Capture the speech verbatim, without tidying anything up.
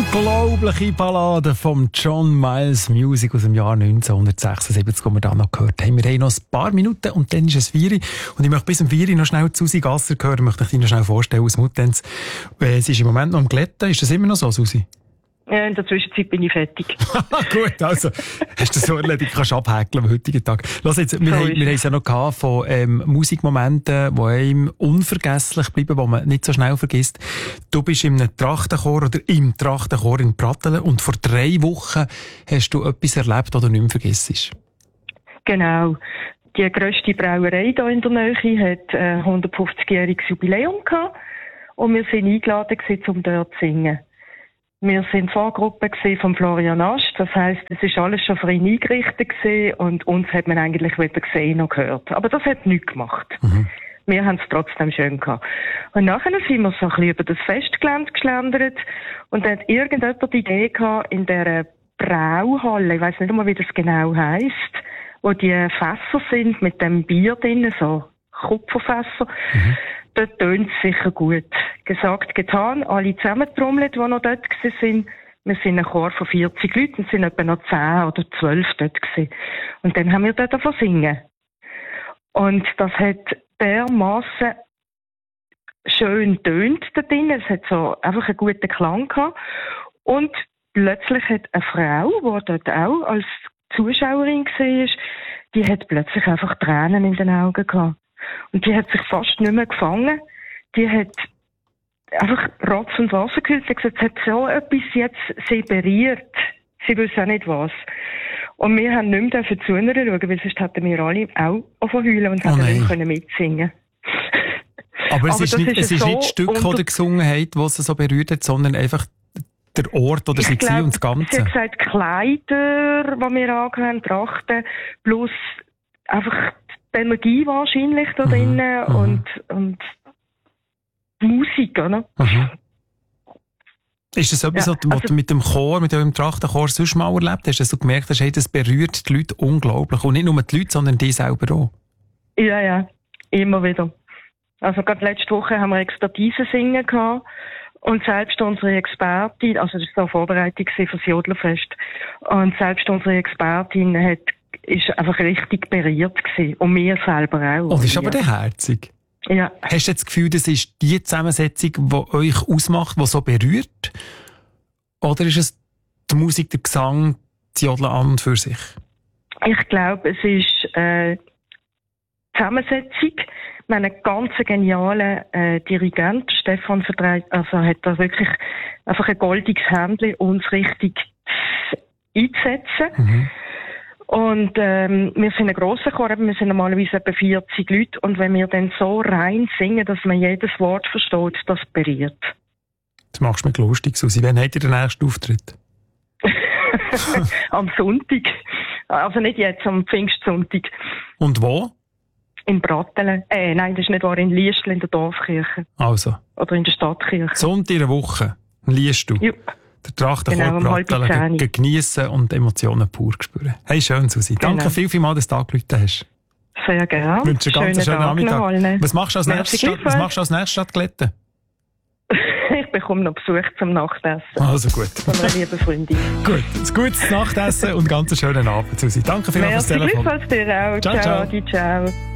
Unglaubliche Ballade von John Miles, Music aus dem Jahr neunzehnhundertsechsundsiebzig, die wir da noch gehört haben. Wir haben noch ein paar Minuten und dann ist es vier Uhr. Und ich möchte bis um vier Uhr noch schnell Susi Gasser hören. Ich möchte dich noch schnell vorstellen aus Muttenz. Sie ist im Moment noch am Glätten. Ist das immer noch so, Susi? Ja, in der Zwischenzeit bin ich fertig. Gut, also hast du so erledigt, kannst du abhäkeln am heutigen Tag. Lass jetzt, wir, so haben, wir haben es ja noch gehabt von ähm, Musikmomenten, die einem unvergesslich bleiben, die man nicht so schnell vergisst. Du bist in einem Trachtenchor oder im Trachtenchor in Pratteln und vor drei Wochen hast du etwas erlebt, das du nicht mehr vergisst. Genau. Die grösste Brauerei hier in der Nähe hat ein äh, hundertfünfzigjähriges Jubiläum gehabt und wir sind eingeladen gewesen, um dort zu singen. Wir sind Vorgruppe von Florian Asch, das heisst, es ist alles schon für ihn eingerichtet gewesen und uns hat man eigentlich weder gesehen noch gehört. Aber das hat nichts gemacht. Mhm. Wir haben es trotzdem schön gehabt. Und nachher sind wir so ein bisschen über das Festgelände geschlendert und dann hat irgendjemand die Idee gehabt, in dieser Brauhalle, ich weiss nicht einmal, wie das genau heisst, wo die Fässer sind mit dem Bier drin, so Kupferfässer. Mhm. Dort tönt es sicher gut. Gesagt, getan, alle zusammengetrommelt, die noch dort waren. Wir sind ein Chor von vierzig Leuten, es sind etwa noch zehn oder zwölf dort gewesen. Und dann haben wir dort davon singen. Und das hat dermassen schön tönt da drin. Es hat so einfach einen guten Klang gehabt. Und plötzlich hat eine Frau, die dort auch als Zuschauerin war, die hat plötzlich einfach Tränen in den Augen gehabt. Und die hat sich fast nicht mehr gefangen. Die hat einfach Rotz und Wasser gehüllt. Sie hat gesagt, es hat so etwas jetzt sie berührt. Sie wissen auch nicht was. Und wir haben nicht mehr zuhören schauen, weil sonst hätten wir alle auch angefangen und hätten oh nicht können mitsingen. Aber es ist nicht, es ist so nicht das Stück, das ihr gesungen habt, das sie so berührt hat, sondern einfach der Ort oder sie glaub, und das Ganze. Sie hat gesagt, Kleider, die wir angehört, Trachten, plus einfach die Energie wahrscheinlich da drinnen mhm, und, und die Musik, oder? Mhm. Ist das etwas, ja, was also, du mit dem Chor, mit eurem Trachtenchor sonst mal erlebt hast, dass du gemerkt hast, hey, das berührt die Leute unglaublich? Und nicht nur die Leute, sondern die selber auch? Ja, ja, immer wieder. Also gerade letzte Woche haben wir Expertise singen gehabt. Und selbst unsere Expertin, also das war eine Vorbereitung für das Jodlerfest, und selbst unsere Expertin hat ist einfach richtig berührt gewesen. Und mir selber auch. Oh, das ist aber der herzig. Ja. Hast du das Gefühl, das ist die Zusammensetzung, die euch ausmacht, die so berührt? Oder ist es die Musik, der Gesang, das Jodeln an und für sich? Ich glaube, es ist äh, die Zusammensetzung. Wir haben einen ganz genialen äh, Dirigent, Stefan Vertreit, also hat da wirklich einfach ein goldiges Händchen, uns richtig einzusetzen. Mhm. Und ähm, wir sind ein grosser Chor, wir sind normalerweise etwa vierzig Leute. Und wenn wir dann so rein singen, dass man jedes Wort versteht, das berührt. Das machst du mir lustig, Susi. Wann habt ihr den nächsten Auftritt? Am Sonntag. Also nicht jetzt, am Pfingstsonntag. Und wo? In Pratteln. Äh, nein, das ist nicht wahr, in Liestl, in der Dorfkirche. Also. Oder in der Stadtkirche. Sonntag in der Woche. Liest du. Ja. Der Trachtenchor genau, Pratteln geniessen und Emotionen pur spüren. Hey, schön, Susi. Genau. Danke viel, viel mal, dass du angerufen hast. Sehr gerne. Ich wünsche dir einen ganz schönen Nachmittag. Was machst du als nächstes Stadt, was machst du als nächstes Stadt Glätten? Ich bekomme noch Besuch zum Nachtessen. Also gut. Von einer lieben Freundin. Gut, ein gutes Nachtessen und ganz einen schönen Abend, Susi. Danke vielmals fürs Telefon. Merci, dir auch. Ciao, ciao. Ciao. ciao.